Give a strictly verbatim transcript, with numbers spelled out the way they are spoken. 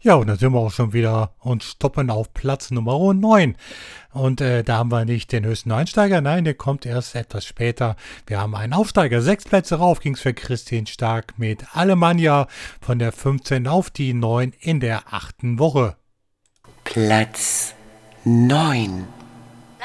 Ja, und dann sind wir auch schon wieder und stoppen auf Platz Nummer neun. Und äh, da haben wir nicht den höchsten Einsteiger, nein, der kommt erst etwas später. Wir haben einen Aufsteiger. Sechs Plätze rauf ging es für Christine Stark mit Alemannia von der fünfzehn auf die neun in der achten Woche. Platz neun.